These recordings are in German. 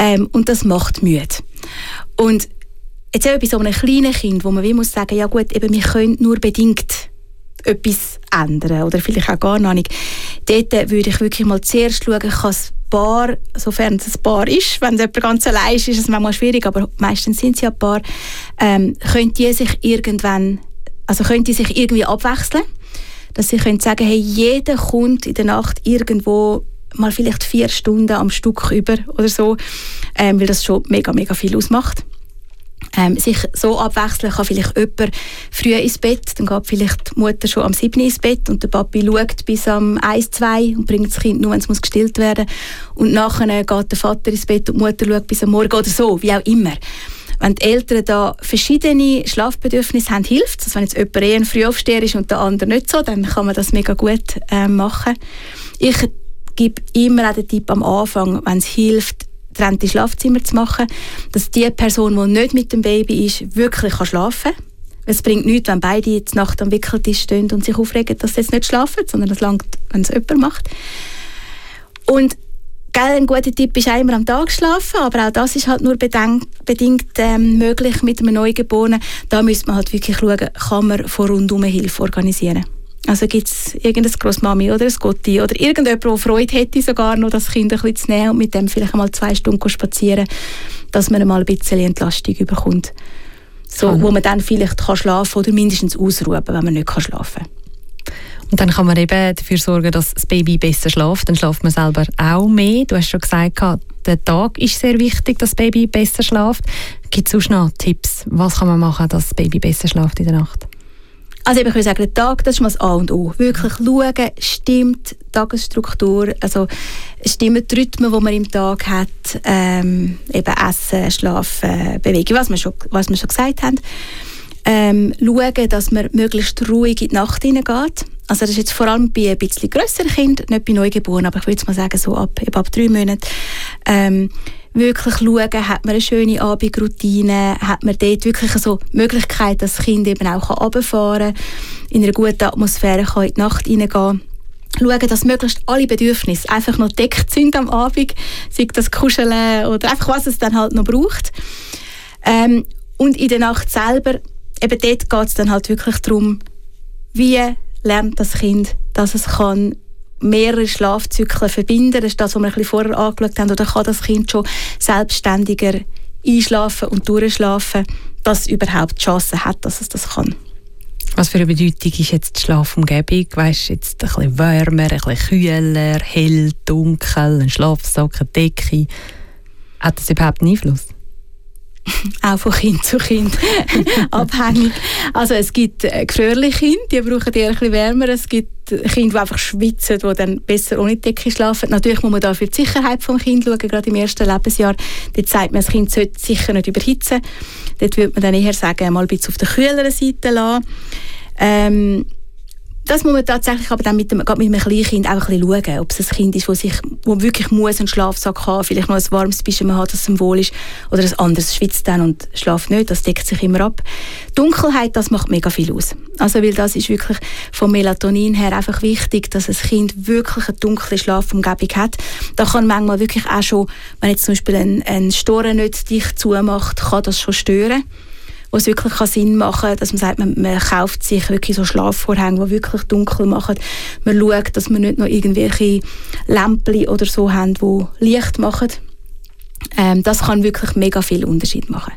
Und das macht müde. Und jetzt eben bei so einem kleinen Kind, wo man wie muss sagen, ja gut, eben, wir können nur bedingt etwas ändern oder vielleicht auch gar noch nicht. Dort würde ich wirklich mal zuerst schauen, kann das Paar, sofern es ein Paar ist, wenn es jemand ganz allein ist, ist es manchmal schwierig, aber meistens sind sie ja ein Paar, können die sich irgendwie abwechseln, dass sie können sagen, hey, jeder kommt in der Nacht irgendwo mal vielleicht 4 Stunden am Stück über oder so, weil das schon mega, mega viel ausmacht. Sich so abwechseln kann vielleicht jemand früh ins Bett, dann geht vielleicht die Mutter schon am 7 ins Bett und der Papi schaut bis am 1, 2 und bringt das Kind nur, wenn es gestillt werden muss. Und nachher geht der Vater ins Bett und die Mutter schaut bis am Morgen oder so, wie auch immer. Wenn die Eltern da verschiedene Schlafbedürfnisse haben, hilft es. Also wenn jetzt jemand eher ein Frühaufsteher ist und der andere nicht so, dann kann man das mega gut machen. Ich gebe immer auch den Tipp am Anfang, wenn es hilft, getrennte Schlafzimmer zu machen, dass die Person, die nicht mit dem Baby ist, wirklich schlafen kann. Es bringt nichts, wenn beide jetzt Nacht am Wickeltisch stehen und sich aufregen, dass sie jetzt nicht schlafen, sondern es langt, wenn es jemand macht. Und ein guter Tipp ist auch immer am Tag schlafen, aber auch das ist halt nur bedingt möglich mit einem Neugeborenen. Da müsste man halt wirklich schauen, kann man von rundum Hilfe organisieren. Also gibt es irgendeine Grossmami oder ein Gotti oder irgendjemand, der Freude hätte, sogar noch das Kind ein bisschen zu nehmen und mit dem vielleicht einmal 2 Stunden spazieren, dass man einmal ein bisschen Entlastung bekommt. So, wo man dann vielleicht schlafen kann oder mindestens ausruhen, wenn man nicht schlafen kann. Und dann kann man eben dafür sorgen, dass das Baby besser schläft. Dann schläft man selber auch mehr. Du hast schon gesagt, der Tag ist sehr wichtig, dass das Baby besser schläft. Gibt es sonst noch Tipps? Was kann man machen, dass das Baby besser schläft in der Nacht? Also ich würde sagen, der Tag, das ist mal das A und O. Wirklich schauen, stimmt die Tagesstruktur, also stimmen die Rhythmen, die man im Tag hat, eben Essen, Schlafen, Bewegen, was wir schon gesagt haben. Schauen, dass man möglichst ruhig in die Nacht hineingeht. Also das ist jetzt vor allem bei ein bisschen grösseren Kindern, nicht bei Neugeborenen, aber ich würde mal sagen, so ab 3 Monaten. Wirklich schauen, hat man eine schöne Abendroutine, hat man dort wirklich so die Möglichkeit, dass das Kind eben auch runterfahren kann, in einer guten Atmosphäre kann in die Nacht hineingehen. Schauen, dass möglichst alle Bedürfnisse einfach noch gedeckt sind am Abend, sei das Kuscheln oder einfach, was es dann halt noch braucht. Und in der Nacht selber, eben dort geht es dann halt wirklich darum, wie lernt das Kind, dass es kann mehrere Schlafzyklen verbinden. Das ist das, was wir ein bisschen vorher angeschaut haben. Oder kann das Kind schon selbstständiger einschlafen und durchschlafen, dass es überhaupt die Chance hat, dass es das kann. Was für eine Bedeutung ist jetzt die Schlafumgebung? Weißt, jetzt ein bisschen wärmer, ein bisschen kühler, hell, dunkel, ein Schlafsack, eine Decke. Hat das überhaupt einen Einfluss? Auch von Kind zu Kind abhängig. Also es gibt gefrierliche Kinder, die brauchen eher ein bisschen wärmer. Es gibt Kinder, die einfach schwitzen, die dann besser ohne Decke schlafen. Natürlich muss man da für die Sicherheit des Kindes schauen, gerade im ersten Lebensjahr. Dort sagt man, das Kind sollte sicher nicht überhitzen. Dort würde man dann eher sagen, mal ein bisschen auf der kühleren Seite lassen. Das muss man tatsächlich aber dann mit einem Kleinkind auch ein bisschen schauen, ob es ein Kind ist, wo wirklich muss einen Schlafsack haben, vielleicht noch ein warmes Pyjama hat, dass es ihm wohl ist, oder ein anderes schwitzt dann und schläft nicht, das deckt sich immer ab. Dunkelheit, das macht mega viel aus. Also, weil das ist wirklich vom Melatonin her einfach wichtig, dass ein Kind wirklich eine dunkle Schlafumgebung hat. Da kann manchmal wirklich auch schon, wenn jetzt zum Beispiel ein Storen nicht dicht zumacht, kann das schon stören. Wo es wirklich Sinn machen kann, dass man sagt, man kauft sich wirklich so Schlafvorhänge, die wirklich dunkel machen. Man schaut, dass man nicht noch irgendwelche Lämpchen oder so haben, die Licht machen. Das kann wirklich mega viel Unterschied machen.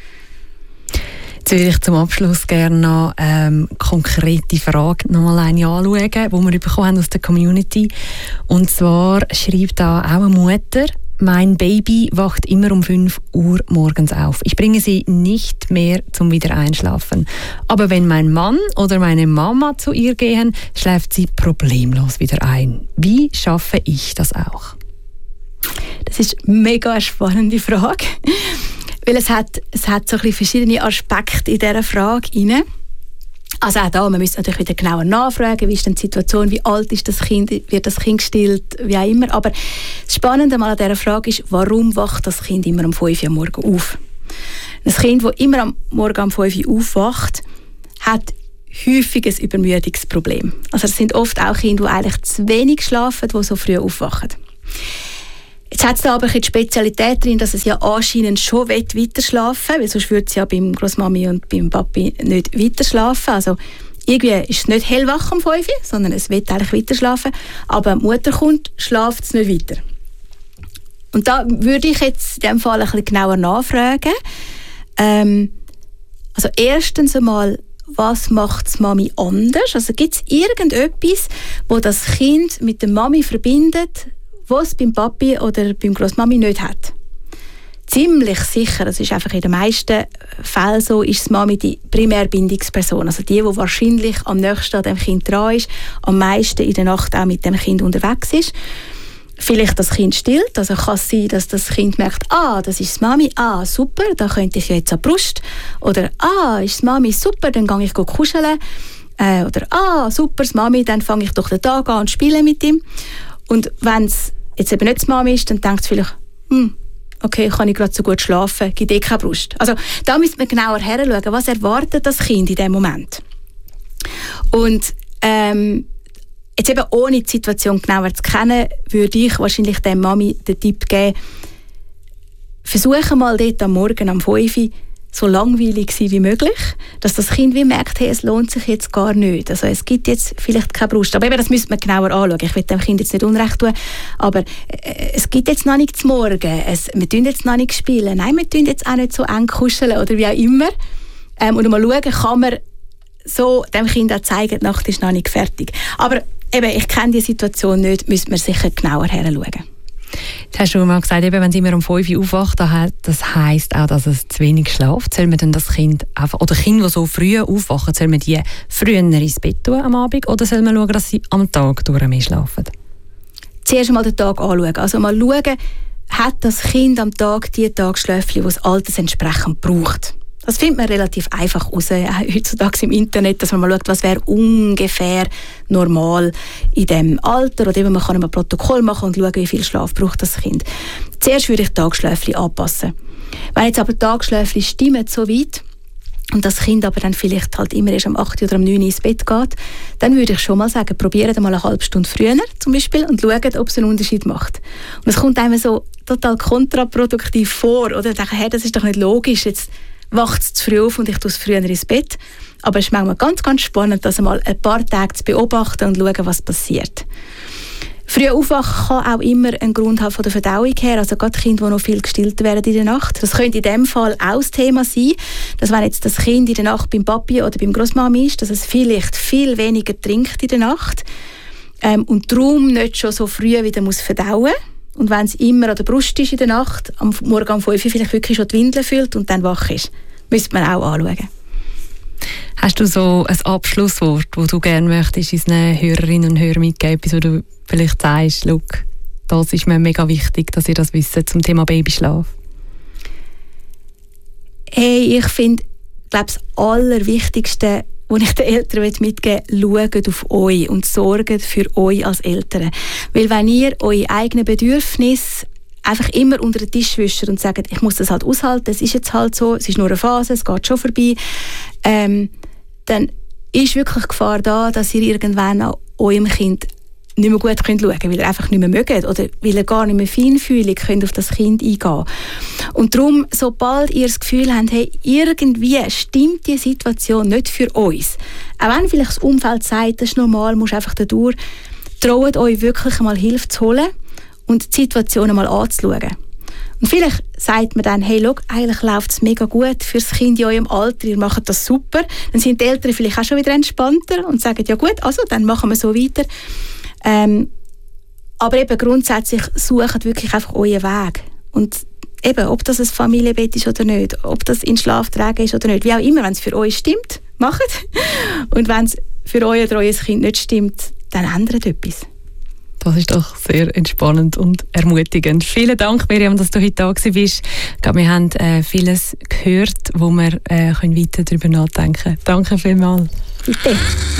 Jetzt würde ich zum Abschluss gerne noch konkrete Frage noch mal eine anschauen, die wir bekommen haben aus der Community. Und zwar schreibt da auch eine Mutter: Mein Baby wacht immer um 5 Uhr morgens auf. Ich bringe sie nicht mehr zum Wiedereinschlafen. Aber wenn mein Mann oder meine Mama zu ihr gehen, schläft sie problemlos wieder ein. Wie schaffe ich das auch? Das ist eine mega spannende Frage. Weil es hat so ein bisschen verschiedene Aspekte in dieser Frage rein. Also auch da, man müsste natürlich wieder genauer nachfragen, wie ist denn die Situation, wie alt ist das Kind, wird das Kind gestillt, wie auch immer. Aber das Spannende mal an dieser Frage ist, warum wacht das Kind immer um 5 Uhr am Morgen auf? Ein Kind, das immer am Morgen um 5 Uhr aufwacht, hat häufig ein Übermüdungsproblem. Also es sind oft auch Kinder, die eigentlich zu wenig schlafen, die so früh aufwachen. Jetzt hat es da aber die Spezialität drin, dass es ja anscheinend schon weiter schlafen will, weil sonst würde es ja beim Großmami und beim Papi nicht weiter schlafen. Also irgendwie ist es nicht hellwach um 5 Uhr, sondern es will eigentlich weiter schlafen. Aber wenn die Mutter kommt, schlaft es nicht weiter. Und da würde ich jetzt in diesem Fall ein bisschen genauer nachfragen. Also erstens einmal, was macht die Mami anders? Also gibt es irgendetwas, wo das Kind mit der Mami verbindet, was es beim Papi oder beim Großmami nicht hat? Ziemlich sicher, das ist einfach in den meisten Fällen so, ist die Mami die Primärbindungsperson. Also die wahrscheinlich am nächsten an dem Kind dran ist, am meisten in der Nacht auch mit dem Kind unterwegs ist. Vielleicht das Kind stillt, also kann es sein, dass das Kind merkt, das ist die Mami, super, da könnte ich jetzt an die Brust. Oder, ist die Mami, super, dann gehe ich kuscheln. Oder, super, die Mami, dann fange ich doch den Tag an und spiele mit ihm. Und wenn es jetzt eben nicht die Mami ist, dann denkt es vielleicht, okay, kann ich gerade so gut schlafen, gibt keine Brust. Also da müsste man genauer hinschauen, was erwartet das Kind in dem Moment. Und jetzt eben ohne die Situation genauer zu kennen, würde ich wahrscheinlich der Mami den Tipp geben, versuche mal dort am Morgen um 5 Uhr so langweilig sein wie möglich, dass das Kind wie merkt, hey, es lohnt sich jetzt gar nicht. Also es gibt jetzt vielleicht keine Brust. Aber eben, das müsste man genauer anschauen. Ich will dem Kind jetzt nicht Unrecht tun, aber es gibt jetzt noch nicht zum Morgen. Wir tun jetzt noch nicht spielen. Nein, wir tun jetzt auch nicht so eng kuscheln oder wie auch immer. Und mal schauen, kann man so dem Kind auch zeigen, die Nacht ist noch nicht fertig. Aber eben, ich kenne die Situation nicht, müsste man sicher genauer hinschauen. Jetzt hast du mal gesagt, eben, wenn es immer um 5 Uhr aufwacht, das heisst auch, dass es zu wenig schläft. Soll man dann das Kind einfach, oder Kinder, die so früh aufwachen, soll man die früher ins Bett tun am Abend oder soll man schauen, dass sie am Tag durch mehr schlafen? Zuerst mal den Tag anschauen. Also mal schauen, hat das Kind am Tag die Tagsschläfchen, die es altersentsprechend braucht. Das findet man relativ einfach raus, heutzutage im Internet, dass man mal schaut, was wäre ungefähr normal in diesem Alter. Oder eben, man kann ein Protokoll machen und schauen, wie viel Schlaf braucht das Kind. Zuerst würde ich Tagsschläfchen anpassen. Wenn jetzt aber Tagsschläfchen stimmen so weit und das Kind aber dann vielleicht halt immer erst um 8 oder um 9 ins Bett geht, dann würde ich schon mal sagen, probiert mal eine halbe Stunde früher zum Beispiel und schaut, ob es einen Unterschied macht. Und es kommt einem so total kontraproduktiv vor. Oder denke, hey, das ist doch nicht logisch, jetzt wacht es zu früh auf und ich tue es früher ins Bett. Aber es ist manchmal ganz, ganz spannend, das einmal ein paar Tage zu beobachten und zu schauen, was passiert. Früh aufwachen kann auch immer ein Grund haben von der Verdauung her. Also gerade Kinder, die noch viel gestillt werden in der Nacht. Das könnte in dem Fall auch das Thema sein, dass wenn jetzt das Kind in der Nacht beim Papi oder beim Großmami ist, dass es vielleicht viel weniger trinkt in der Nacht und darum nicht schon so früh wieder muss verdauen. Und wenn es immer an der Brust ist in der Nacht, am Morgen um 5 Uhr vielleicht wirklich schon die Windeln fühlt und dann wach ist, müsste man auch anschauen. Hast du so ein Abschlusswort, das du gerne möchtest unseren Hörerinnen und Hörern mitgeben, wo du vielleicht sagst, schau, das ist mir mega wichtig, dass ihr das wisst zum Thema Babyschlaf? Hey, ich finde, das Allerwichtigste, was ich den Eltern mitgeben will, schaut auf euch und sorgt für euch als Eltern. Weil wenn ihr eure eigenen Bedürfnisse einfach immer unter den Tisch wischt und sagt, ich muss das halt aushalten, es ist jetzt halt so, es ist nur eine Phase, es geht schon vorbei, dann ist wirklich Gefahr da, dass ihr irgendwann an eurem Kind nicht mehr gut schauen könnt, weil ihr einfach nicht mehr mögt oder weil ihr gar nicht mehr feinfühlig könnt auf das Kind eingehen. Und darum, sobald ihr das Gefühl habt, hey, irgendwie stimmt die Situation nicht für uns, auch wenn vielleicht das Umfeld sagt, das ist normal, musst einfach da durch, traut euch wirklich mal Hilfe zu holen und die Situation mal anzuschauen. Und vielleicht sagt man dann, hey, schau, eigentlich läuft es mega gut für das Kind in eurem Alter, ihr macht das super. Dann sind die Eltern vielleicht auch schon wieder entspannter und sagen, ja gut, also dann machen wir so weiter. Aber eben grundsätzlich sucht wirklich einfach euren Weg. Und eben, ob das ein Familienbett ist oder nicht, ob das in Schlaftragen ist oder nicht, wie auch immer, wenn es für euch stimmt, macht. Und wenn es für euer treues Kind nicht stimmt, dann ändert etwas. Das ist doch sehr entspannend und ermutigend. Vielen Dank, Miriam, dass du heute da bist. Ich glaube, wir haben vieles gehört, wo wir weiter darüber nachdenken können. Danke vielmals. Bitte.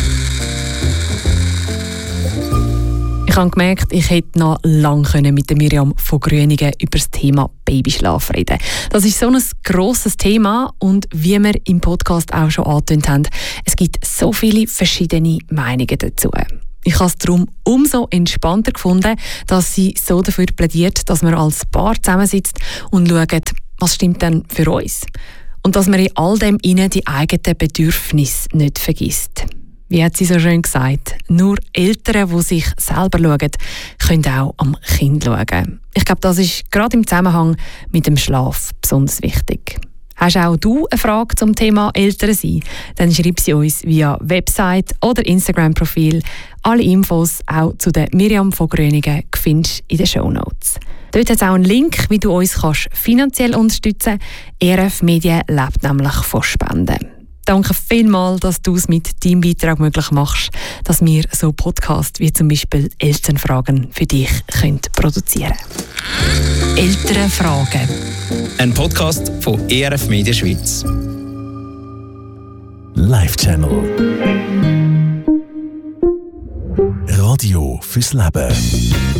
Ich habe gemerkt, ich hätte noch lange mit der Miriam von Grüningen über das Thema Babyschlaf reden. Das ist so ein grosses Thema und wie wir im Podcast auch schon angetönt haben, es gibt so viele verschiedene Meinungen dazu. Ich habe es darum umso entspannter gefunden, dass sie so dafür plädiert, dass man als Paar zusammensitzt und schaut, was stimmt denn für uns? Und dass man in all dem die eigenen Bedürfnisse nicht vergisst. Wie hat sie so schön gesagt, nur Eltern, die sich selber schauen, können auch am Kind schauen. Ich glaube, das ist gerade im Zusammenhang mit dem Schlaf besonders wichtig. Hast auch du eine Frage zum Thema Eltern sein? Dann schreib sie uns via Website oder Instagram-Profil. Alle Infos auch zu der Miriam von Gröningen findest du in den Shownotes. Dort hat es auch einen Link, wie du uns finanziell unterstützen kannst. ERF Medien lebt nämlich von Spenden. Danke vielmals, dass du es mit deinem Beitrag möglich machst, dass wir so Podcasts wie zum Beispiel Elternfragen für dich produzieren können. Elternfragen. Ein Podcast von ERF Media Schweiz. Live Channel. Radio fürs Leben.